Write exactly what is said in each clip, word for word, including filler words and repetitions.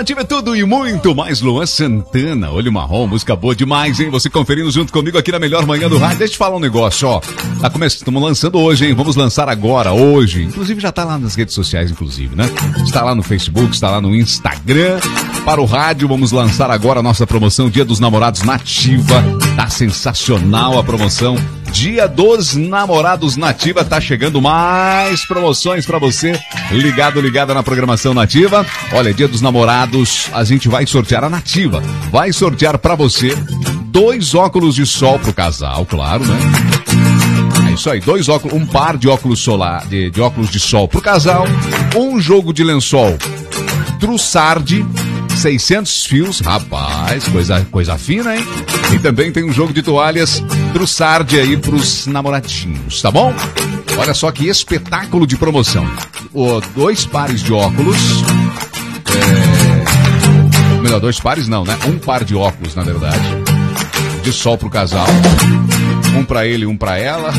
Nativa é tudo e muito mais. Luan Santana, Olho Marrom, música boa demais, hein? Você conferindo junto comigo aqui na melhor manhã do rádio. Deixa eu te falar um negócio, ó. Tá começando, estamos lançando hoje, hein? Vamos lançar agora, hoje. Inclusive já tá lá nas redes sociais, inclusive, né? Está lá no Facebook, está lá no Instagram. Para o rádio, vamos lançar agora a nossa promoção Dia dos Namorados Nativa. Tá sensacional a promoção. Dia dos Namorados Nativa, tá chegando mais promoções pra você, ligado, ligada na programação Nativa. Olha, Dia dos Namorados, a gente vai sortear a Nativa, vai sortear pra você dois óculos de sol pro casal, claro, né? É isso aí, dois óculos, um par de óculos solar, de, de óculos de sol pro casal, um jogo de lençol Trussardi, seiscentos fios, rapaz, coisa, coisa fina, hein? E também tem um jogo de toalhas Trussardi aí pros namoradinhos, tá bom? Olha só que espetáculo de promoção. O, dois pares de óculos, é... melhor, dois pares não, né? Um par de óculos, na verdade, de sol pro casal. Um pra ele e um pra ela.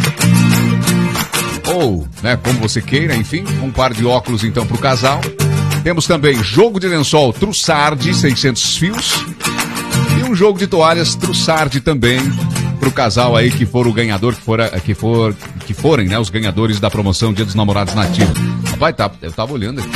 Ou, né, como você queira, enfim, um par de óculos então pro casal. Temos também jogo de lençol Trussardi, seiscentos fios. E um jogo de toalhas Trussardi também, pro casal aí que for o ganhador, que, for, que, for, que forem, né, os ganhadores da promoção Dia dos Namorados Nativa. Rapaz, tá, eu tava olhando aqui.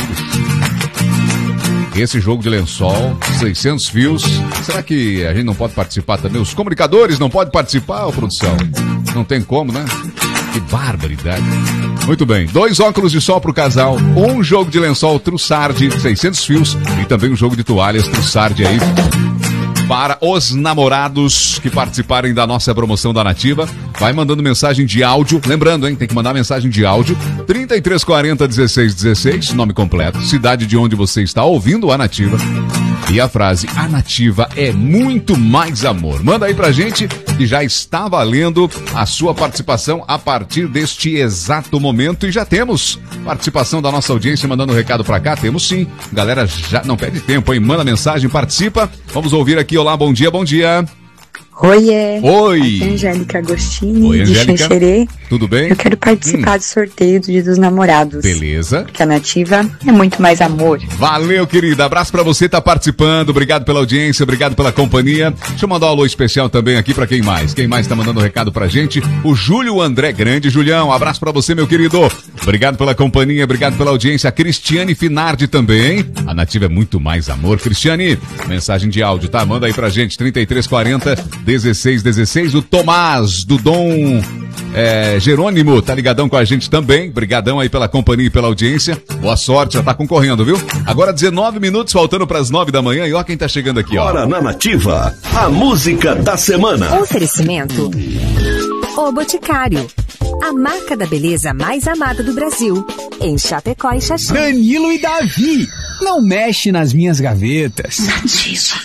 Esse jogo de lençol, seiscentos fios. Será que a gente não pode participar também? Os comunicadores não podem participar, ô produção? Não tem como, né? Que barbaridade. Muito bem, dois óculos de sol pro casal, um jogo de lençol Trussardi, seiscentos fios, e também um jogo de toalhas Trussardi aí para os namorados que participarem da nossa promoção da Nativa. Vai mandando mensagem de áudio, lembrando, hein, tem que mandar mensagem de áudio, trinta e três quarenta, dezesseis dezesseis, nome completo, cidade de onde você está ouvindo a Nativa, e a frase, a Nativa é muito mais amor. Manda aí pra gente, que já está valendo a sua participação a partir deste exato momento. E já temos participação da nossa audiência mandando um recado pra cá, temos sim. Galera, já não perde tempo, hein? Manda mensagem, participa. Vamos ouvir aqui. Olá, bom dia, bom dia. Oiê. Oi. Aqui é Angélica Agostini, Oi, Angélica. de Xanxerê. Tudo bem? Eu quero participar hum. do sorteio do Dia dos Namorados. Beleza. Porque a Nativa é muito mais amor. Valeu, querida. Abraço pra você, tá participando. Obrigado pela audiência, obrigado pela companhia. Deixa eu mandar um alô especial também aqui pra quem mais. Quem mais tá mandando um recado pra gente? O Júlio André Grande. Julião, abraço pra você, meu querido. Obrigado pela companhia, obrigado pela audiência. A Cristiane Finardi também. A Nativa é muito mais amor. Cristiane, mensagem de áudio, tá? Manda aí pra gente, trinta e três quarenta, dezesseis dezesseis. O Tomás, do Dom é, Jerônimo, tá ligadão com a gente também. Brigadão aí pela companhia e pela audiência. Boa sorte, já tá concorrendo, viu? Agora dezenove minutos, faltando pras nove da manhã. E ó quem tá chegando aqui, ó. Hora na Nativa, a música da semana. Oferecimento O Boticário, a marca da beleza mais amada do Brasil, em Chapecó e Xaxim. Danilo e Davi, não mexe nas minhas gavetas. Nativa.